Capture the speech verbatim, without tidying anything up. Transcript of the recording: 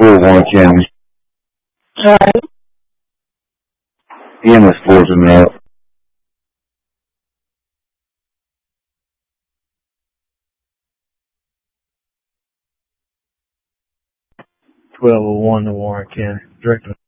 four Warren County. Right. Ian was forcing out. twelve oh one to Warren County. Director